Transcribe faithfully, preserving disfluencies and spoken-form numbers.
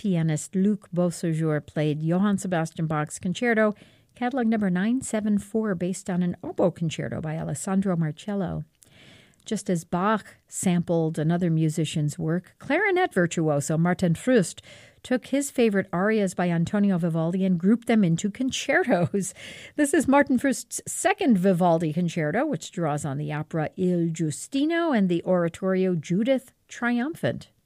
pianist Luc Beausejour played Johann Sebastian Bach's Concerto, catalog number nine seven four, based on an oboe concerto by Alessandro Marcello. Just as Bach sampled another musician's work, clarinet virtuoso Martin Früst took his favorite arias by Antonio Vivaldi and grouped them into concertos. This is Martin Früst's second Vivaldi concerto, which draws on the opera Il Giustino and the oratorio Judith Triumphant.